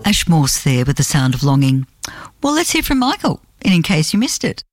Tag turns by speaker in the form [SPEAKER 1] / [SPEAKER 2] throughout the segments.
[SPEAKER 1] Ash Morse there with The Sound of Longing. Well, let's hear from Michael, in case you missed it.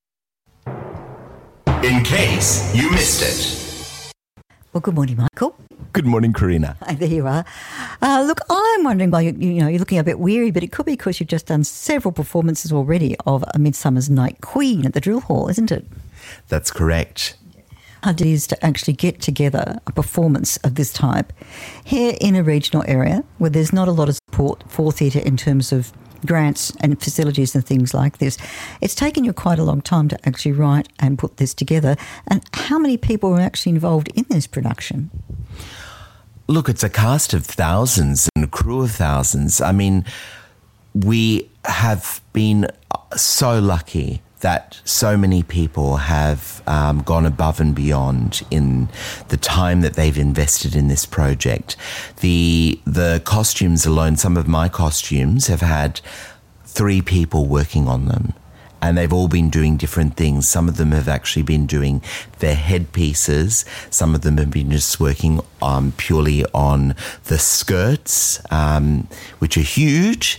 [SPEAKER 2] In case you missed it.
[SPEAKER 1] Well, good morning, Michael.
[SPEAKER 3] Good morning, Karina.
[SPEAKER 1] Hi, there you are. Look, I'm wondering why you're looking a bit weary, but it could be because you've just done several performances already of A Midsummer's Night Queen at the Drill Hall, isn't it?
[SPEAKER 3] That's correct.
[SPEAKER 1] It is to actually get together a performance of this type here in a regional area where there's not a lot of support for theatre in terms of grants and facilities and things like this. It's taken you quite a long time to actually write and put this together. And how many people were actually involved in this production?
[SPEAKER 3] Look, it's a cast of thousands and a crew of thousands. I mean, we have been so lucky that so many people have gone above and beyond in the time that they've invested in this project. The costumes alone, some of my costumes have had 3 people working on them, and they've all been doing different things. Some of them have actually been doing their headpieces. Some of them have been just working purely on the skirts, which are huge.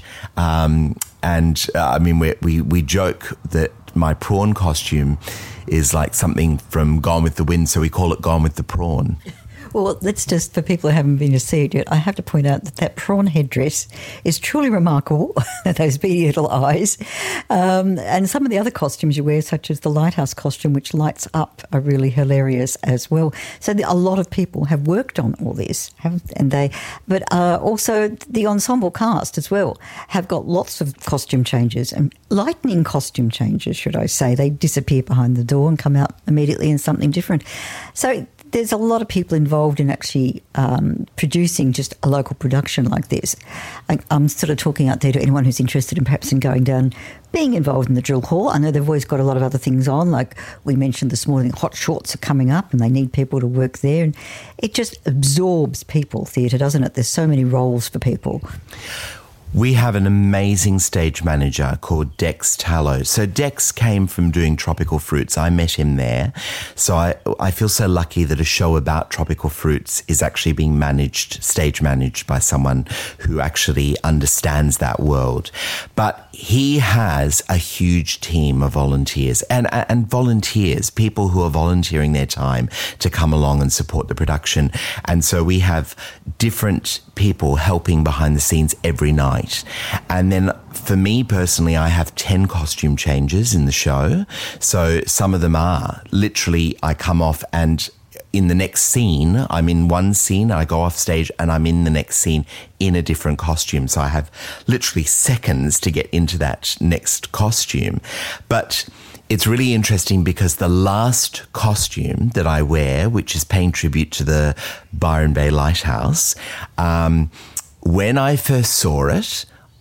[SPEAKER 3] We joke that my prawn costume is like something from Gone with the Wind, so we call it Gone with the Prawn.
[SPEAKER 1] Well, let's just, for people who haven't been to see it yet, I have to point out that prawn headdress is truly remarkable, those beady little eyes. And some of the other costumes you wear, such as the lighthouse costume, which lights up, are really hilarious as well. So a lot of people have worked on all this, but also the ensemble cast as well have got lots of costume changes, and lightning costume changes, should I say. They disappear behind the door and come out immediately in something different. So there's a lot of people involved in actually producing just a local production like this. I'm sort of talking out there to anyone who's interested in perhaps in going down, being involved in the Drill Hall. I know they've always got a lot of other things on, like we mentioned this morning, Hot Shorts are coming up and they need people to work there. And it just absorbs people, theatre, doesn't it? There's so many roles for people.
[SPEAKER 3] We have an amazing stage manager called Dex Tallow. So Dex came from doing Tropical Fruits. I met him there. So I feel so lucky that a show about tropical fruits is actually being stage managed by someone who actually understands that world. But he has a huge team of volunteers and volunteers, people who are volunteering their time to come along and support the production. And so we have different people helping behind the scenes every night. And then for me personally, I have 10 costume changes in the show. So some of them are literally I come off and in the next scene, I'm in one scene, I go off stage and I'm in the next scene in a different costume. So I have literally seconds to get into that next costume. But it's really interesting because the last costume that I wear, which is paying tribute to the Byron Bay Lighthouse, when I first saw it,